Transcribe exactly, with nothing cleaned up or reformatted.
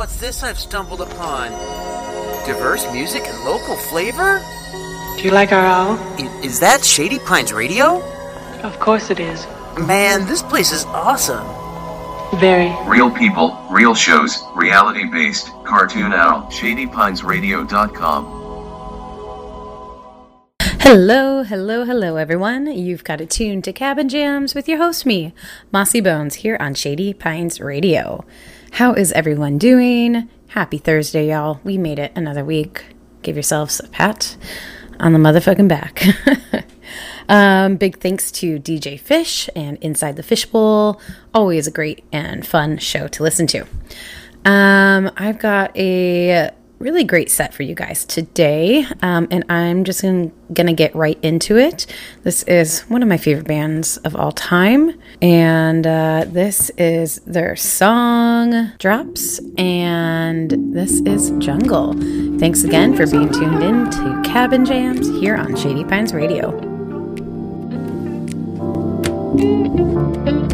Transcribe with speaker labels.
Speaker 1: what's this I've stumbled upon? Diverse music and local flavor?
Speaker 2: Do you like our owl?
Speaker 1: I- is that Shady Pines Radio?
Speaker 2: Of course it is.
Speaker 1: Man, this place is awesome.
Speaker 2: Very.
Speaker 3: Real people, real shows, reality-based, Cartoon Owl, shady pines radio dot com.
Speaker 4: Hello, hello, hello, everyone. You've got it tuned to Cabin Jams with your host, me, Mossy Bones, here on Shady Pines Radio. How is everyone doing? Happy Thursday, y'all. We made it another week. Give yourselves a pat on the motherfucking back. um, big thanks to D J Fish and Inside the Fishbowl. Always a great and fun show to listen to. Um, I've got a really great set for you guys today, um, and I'm just gonna, gonna get right into it. This is one of my favorite bands of all time, and uh, this is their song Drops, and this is Jungle. Thanks again for being tuned in to Cabin Jams here on Shady Pines Radio.